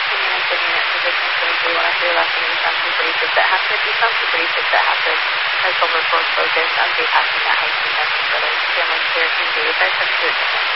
opinion and sitting in position clinically when I feel that something sounds pretty sick that happened. You sound pretty sick that happened. As over forward focus, I'm be passing that high speed message for those family care team. Do you guys have to